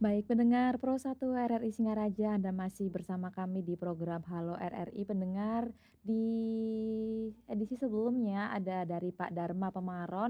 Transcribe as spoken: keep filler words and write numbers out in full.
Baik pendengar Pro satu R R I Singaraja, Anda masih bersama kami di program Halo R R I pendengar. Di edisi sebelumnya ada dari Pak Darma Pemaron